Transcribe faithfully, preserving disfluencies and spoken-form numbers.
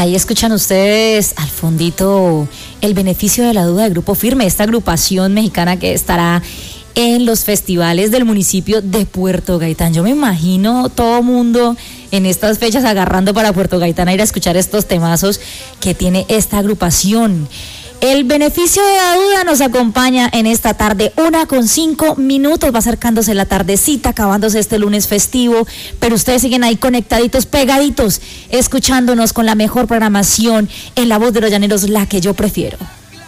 Ahí escuchan ustedes al fondito El Beneficio de la Duda de Grupo Firme, esta agrupación mexicana que estará en los festivales del municipio de Puerto Gaitán. Yo me imagino todo mundo en estas fechas agarrando para Puerto Gaitán a ir a escuchar estos temazos que tiene esta agrupación. El Beneficio de la Duda nos acompaña en esta tarde, una con cinco minutos, va acercándose la tardecita, acabándose este lunes festivo, pero ustedes siguen ahí conectaditos, pegaditos, escuchándonos con la mejor programación en La Voz de los Llaneros, la que yo prefiero.